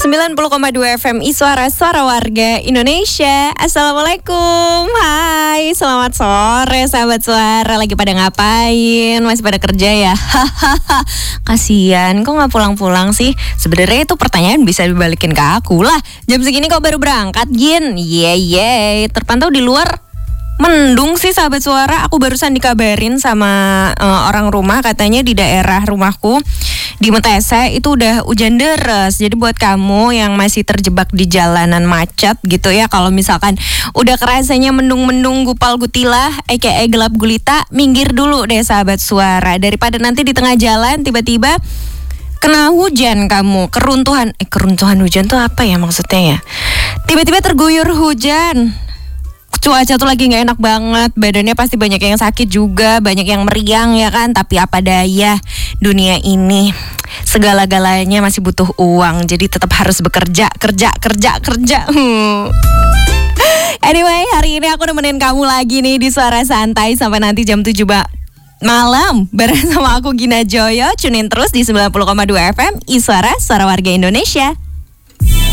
90,2 FM Suara Warga Indonesia. Assalamualaikum. Hai, selamat sore sahabat suara. Lagi pada ngapain? Masih pada kerja ya? Hahaha. Kasian, kok gak pulang-pulang sih? Sebenarnya itu pertanyaan bisa dibalikin ke aku lah. Jam segini kok baru berangkat, Gin? Yeay. Terpantau di luar mendung sih sahabat suara. Aku barusan dikabarin sama orang rumah, katanya di daerah rumahku di Metese itu udah hujan deras. Jadi buat kamu yang masih terjebak di jalanan macet gitu ya, kalau misalkan udah kerasanya mendung-mendung gupal gutilah aka gelap gulita, minggir dulu deh sahabat suara, daripada nanti di tengah jalan tiba-tiba kena hujan kamu, keruntuhan hujan tuh apa ya maksudnya ya? Tiba-tiba terguyur hujan. Cuaca tuh lagi gak enak banget, badannya pasti banyak yang sakit juga, banyak yang meriang ya kan. Tapi apa daya, dunia ini segala-galanya masih butuh uang, jadi tetap harus bekerja, kerja. Anyway, hari ini aku nemenin kamu lagi nih di Suara Santai sampai nanti jam 7 malam bareng sama aku Gina Joyo. Tune in terus di 90,2 FM Suara Warga Indonesia.